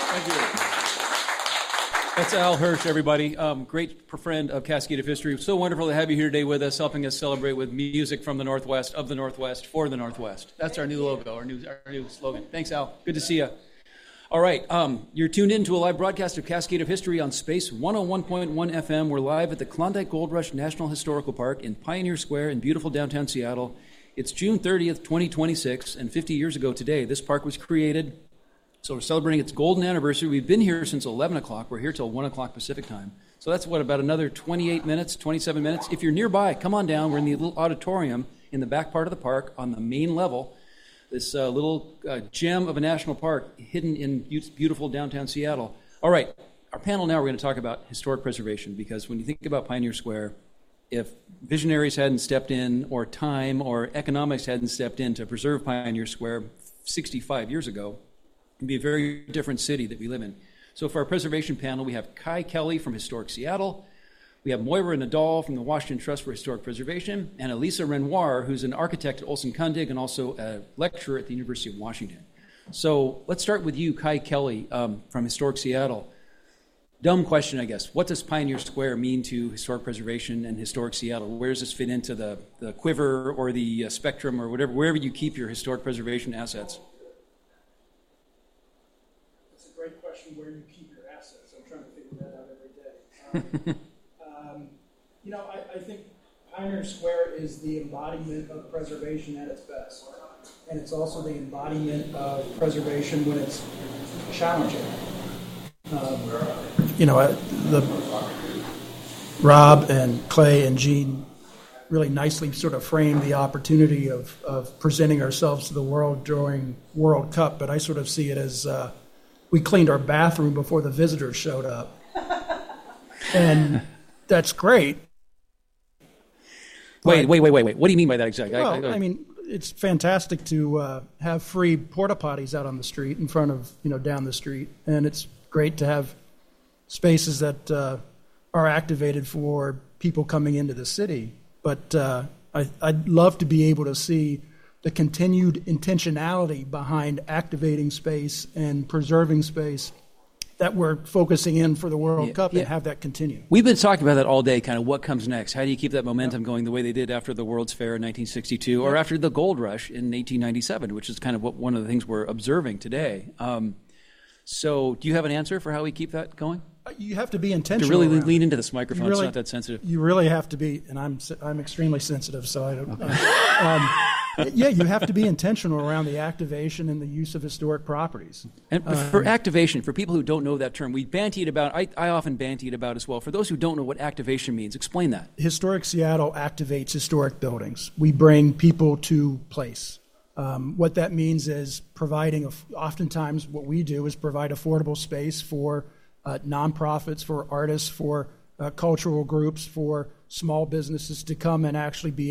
Thank you. That's Al Hirsch, everybody. Great friend of Cascade of History. So wonderful to have you here today with us, helping us celebrate with music from the Northwest, of the Northwest, for the Northwest. That's our new logo, our new slogan. Thanks, Al. Good to see you. All right, you're tuned in to a live broadcast of Cascade of History on Space 101.1 FM. We're live at the Klondike Gold Rush National Historical Park in Pioneer Square in beautiful downtown Seattle. It's June 30th, 2026, and 50 years ago today, this park was created. So we're celebrating its golden anniversary. We've been here since 11 o'clock. We're here till 1 o'clock Pacific time. So that's, about another 28 minutes, 27 minutes. If you're nearby, come on down. We're in the little auditorium in the back part of the park on the main level. This little gem of a national park hidden in beautiful downtown Seattle. All right, our panel now, we're going to talk about historic preservation, because when you think about Pioneer Square, if visionaries hadn't stepped in, or time or economics hadn't stepped in to preserve Pioneer Square 65 years ago, it'd be a very different city that we live in. So for our preservation panel, we have Kai Kelly from Historic Seattle. We have Moira Nadal from the Washington Trust for Historic Preservation, and Elisa Renoir, who's an architect at Olson Kundig and also a lecturer at the University of Washington. So let's start with you, Kai Kelly, from Historic Seattle. Dumb question, I guess. What does Pioneer Square mean to historic preservation and Historic Seattle? Where does this fit into the quiver or the spectrum or whatever, wherever you keep your historic preservation assets? Great question, where you keep your assets. I'm trying to figure that out every day. I think Pioneer Square is the embodiment of preservation at its best. And it's also the embodiment of preservation when it's challenging. Rob and Clay and Gene really nicely sort of framed the opportunity of presenting ourselves to the world during World Cup, but I sort of see it as we cleaned our bathroom before the visitors showed up. And that's great. Wait. What do you mean by that exactly? Well, it's fantastic to have free porta potties out on the street in front of, down the street. And it's great to have spaces that are activated for people coming into the city. But I'd love to be able to see the continued intentionality behind activating space and preserving space that we're focusing in for the World Cup and have that continue. We've been talking about that all day, kind of what comes next. How do you keep that momentum going the way they did after the World's Fair in 1962 or after the Gold Rush in 1897, which is kind of one of the things we're observing today. So do you have an answer for how we keep that going? You have to be intentional. To really lean into this microphone, it's not that sensitive. You really have to be, and I'm extremely sensitive, so I don't... you have to be intentional around the activation and the use of historic properties. And for activation, for people who don't know that term, we bantied about, I often bantied about as well. For those who don't know what activation means, explain that. Historic Seattle activates historic buildings. We bring people to place. What that means is oftentimes what we do is provide affordable space for nonprofits, for artists, for cultural groups, for small businesses to come and actually be